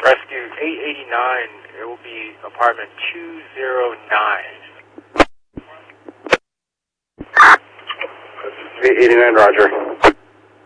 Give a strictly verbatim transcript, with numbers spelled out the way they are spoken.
Rescue eight eighty-nine, it will be apartment two oh nine. eight eighty-nine, roger.